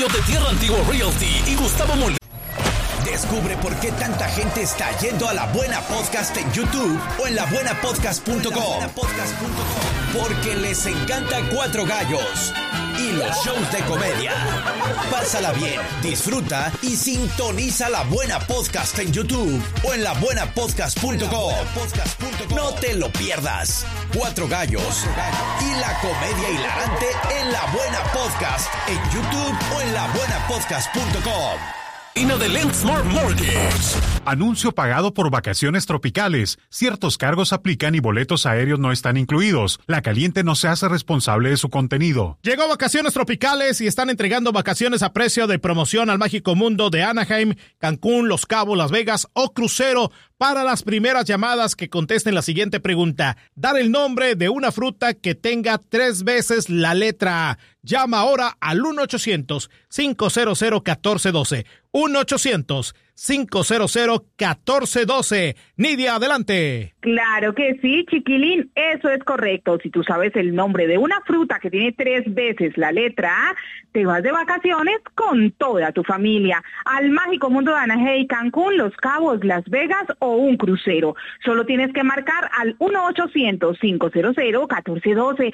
De Tierra Antigua Realty y Gustavo Molina. Descubre por qué tanta gente está yendo a La Buena Podcast en YouTube o en labuenapodcast.com. Porque les encanta Cuatro Gallos y los shows de comedia. Pásala bien, disfruta y sintoniza La Buena Podcast en YouTube o en labuenapodcast.com. No te lo pierdas. Cuatro Gallos y la comedia hilarante en La Buena Podcast en YouTube o en labuenapodcast.com. De Lendsmart Mortgage. Anuncio pagado por vacaciones tropicales. Ciertos cargos aplican y boletos aéreos no están incluidos. La Caliente no se hace responsable de su contenido. Llegó Vacaciones Tropicales y están entregando vacaciones a precio de promoción al mágico mundo de Anaheim, Cancún, Los Cabos, Las Vegas o crucero. Para las primeras llamadas que contesten la siguiente pregunta, dar el nombre de una fruta que tenga 3 veces la letra A. Llama ahora al 1-800-500-1412. 1-800-500-1412. Nidia, adelante. Claro que sí, chiquilín, eso es correcto. Si tú sabes el nombre de una fruta que tiene 3 veces la letra A, te vas de vacaciones con toda tu familia al mágico mundo de Anaheim, Cancún, Los Cabos, Las Vegas o un crucero. Solo tienes que marcar al 1-800-500-1412.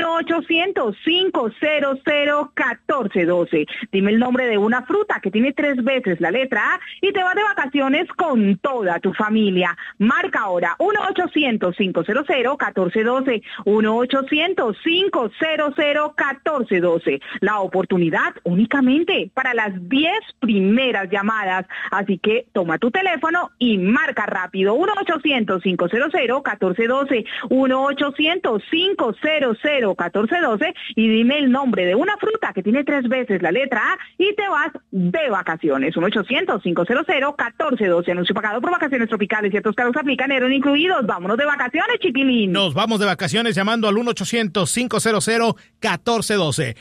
1-800-500-1412. Dime el nombre de una fruta que tiene 3 veces la letra A y te vas de vacaciones con toda tu familia. Marca ahora 1-800-500-1412. 1-800-500-1412. La oportunidad únicamente para las 10 primeras llamadas. Así que toma tu teléfono y marca rápido. 1-800-500-1412. 1-800-500-1412 y dime el nombre de una fruta que tiene 3 veces la letra A y te vas de vacaciones. 1-800-500-1412. Anuncio pagado por Vacaciones Tropicales. Ciertos cargos aplican, eran incluidos. Vámonos de vacaciones, chiquilín. Nos vamos de vacaciones llamando al 1-800-500-1412.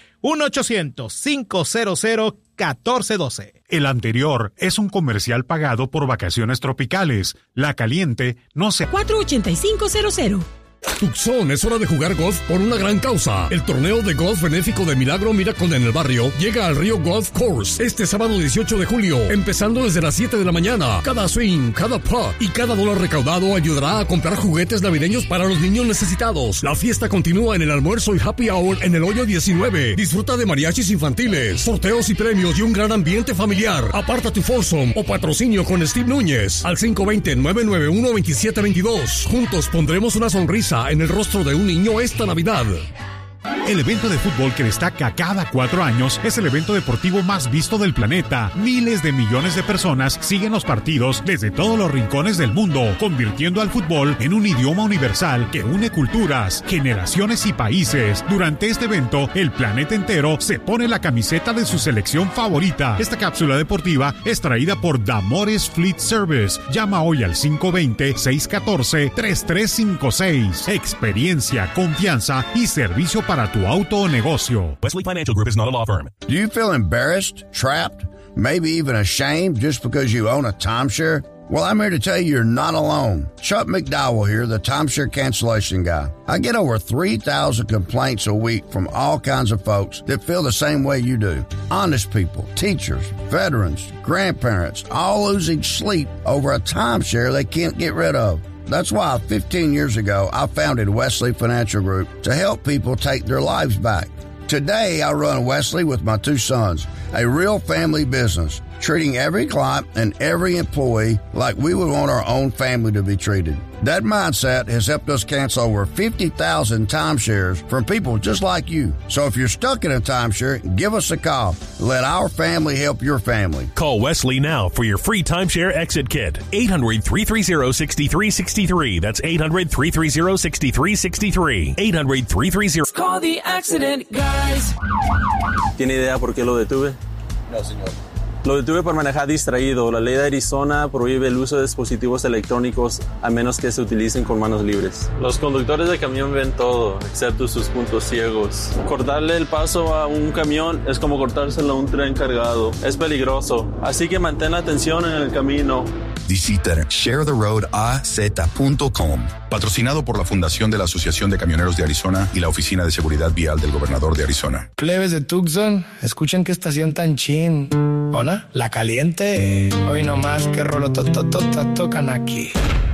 1-800-500-1412. El anterior es un comercial pagado por Vacaciones Tropicales. La Caliente no se... 48500. Tucson, es hora de jugar golf por una gran causa. El torneo de golf benéfico de Milagro Miracle en el barrio llega al Río Golf Course este sábado 18 de julio, empezando desde las 7 de la mañana. Cada swing, cada putt y cada dólar recaudado ayudará a comprar juguetes navideños para los niños necesitados. La fiesta continúa en el almuerzo y happy hour en el hoyo 19. Disfruta de mariachis infantiles, sorteos y premios y un gran ambiente familiar. Aparta tu foursome o patrocinio con Steve Núñez al 520-991-2722. Juntos pondremos una sonrisa en el rostro de un niño esta Navidad. El evento de fútbol que destaca cada 4 años es el evento deportivo más visto del planeta. Miles de millones de personas siguen los partidos desde todos los rincones del mundo, convirtiendo al fútbol en un idioma universal que une culturas, generaciones y países. Durante este evento, el planeta entero se pone la camiseta de su selección favorita. Esta cápsula deportiva es traída por Damores Fleet Service. Llama hoy al 520-614-3356. Experiencia, confianza y servicio para tu auto o negocio. Wesley Financial Group is not a law firm. Do you feel embarrassed, trapped, maybe even ashamed just because you own a timeshare? Well, I'm here to tell you you're not alone. Chuck McDowell here, the timeshare cancellation guy. I get over 3,000 complaints a week from all kinds of folks that feel the same way you do. Honest people, teachers, veterans, grandparents, all losing sleep over a timeshare they can't get rid of. That's why 15 years ago, I founded Wesley Financial Group to help people take their lives back. Today, I run Wesley with my 2 sons, a real family business, treating every client and every employee like we would want our own family to be treated. That mindset has helped us cancel over 50,000 timeshares from people just like you. So if you're stuck in a timeshare, give us a call. Let our family help your family. Call Wesley now for your free timeshare exit kit. 800-330-6363. That's 800-330-6363. 800-330. Call the accident guys. ¿Tiene idea por qué lo detuve? No, señor. Lo detuve por manejar distraído. La ley de Arizona prohíbe el uso de dispositivos electrónicos a menos que se utilicen con manos libres. Los conductores de camión ven todo, excepto sus puntos ciegos. Cortarle el paso a un camión es como cortárselo a un tren cargado. Es peligroso, así que mantén la atención en el camino. Visita sharetheroadaz.com. Patrocinado por la Fundación de la Asociación de Camioneros de Arizona y la Oficina de Seguridad Vial del Gobernador de Arizona. Plebes de Tucson, escuchen qué estación tan chin. Hola, La Caliente. Hoy nomás que rolo tocan aquí.